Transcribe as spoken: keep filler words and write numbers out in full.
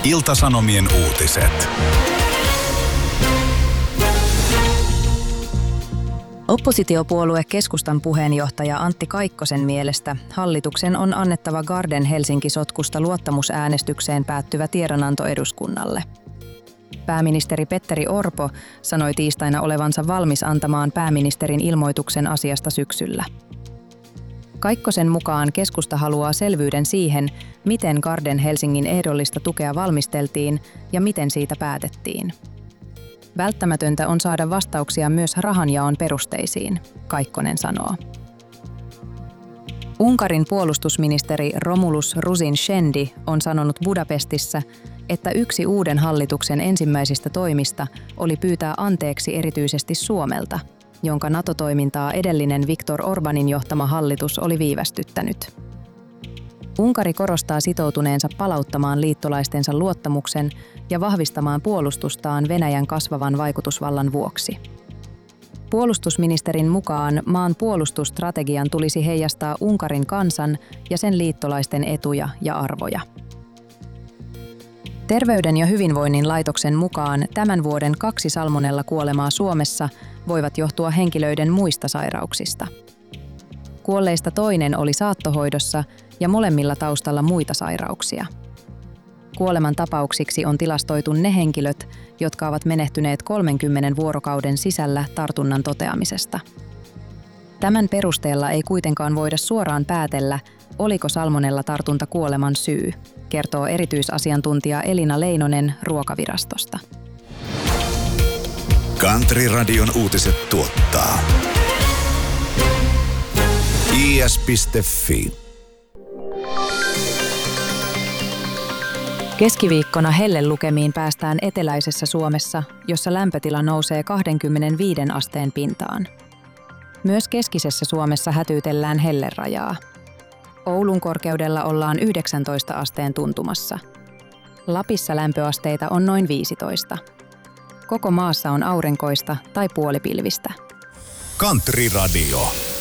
Ilta-Sanomien uutiset. Oppositiopuolue Keskustan puheenjohtaja Antti Kaikkosen mielestä hallituksen on annettava Garden Helsinki-sotkusta luottamusäänestykseen päättyvä tiedonanto eduskunnalle. Pääministeri Petteri Orpo sanoi tiistaina olevansa valmis antamaan pääministerin ilmoituksen asiasta syksyllä. Kaikkosen mukaan keskusta haluaa selvyyden siihen, miten Garden Helsingin ehdollista tukea valmisteltiin ja miten siitä päätettiin. Välttämätöntä on saada vastauksia myös rahanjaon perusteisiin, Kaikkonen sanoo. Unkarin puolustusministeri Romulus Rusin-Shendi on sanonut Budapestissa, että yksi uuden hallituksen ensimmäisistä toimista oli pyytää anteeksi erityisesti Suomelta, jonka NATO-toimintaa edellinen Viktor Orbánin johtama hallitus oli viivästyttänyt. Unkari korostaa sitoutuneensa palauttamaan liittolaistensa luottamuksen ja vahvistamaan puolustustaan Venäjän kasvavan vaikutusvallan vuoksi. Puolustusministerin mukaan maan puolustusstrategian tulisi heijastaa Unkarin kansan ja sen liittolaisten etuja ja arvoja. Terveyden ja hyvinvoinnin laitoksen mukaan tämän vuoden kaksi salmonella-kuolemaa Suomessa voivat johtua henkilöiden muista sairauksista. Kuolleista toinen oli saattohoidossa ja molemmilla taustalla muita sairauksia. Kuoleman tapauksiksi on tilastoitu ne henkilöt, jotka ovat menehtyneet kolmenkymmenen vuorokauden sisällä tartunnan toteamisesta. Tämän perusteella ei kuitenkaan voida suoraan päätellä, oliko salmonella-tartunta kuoleman syy, kertoo erityisasiantuntija Elina Leinonen Ruokavirastosta. Country-radion uutiset tuottaa i s piste f i. Keskiviikkona hellelukemiin päästään eteläisessä Suomessa, jossa lämpötila nousee kaksikymmentäviisi asteen pintaan. Myös keskisessä Suomessa hätyytellään hellerajaa. Oulun korkeudella ollaan yhdeksäntoista asteen tuntumassa. Lapissa lämpöasteita on noin viisitoista. Koko maassa on aurinkoista tai puolipilvistä. Country-radio.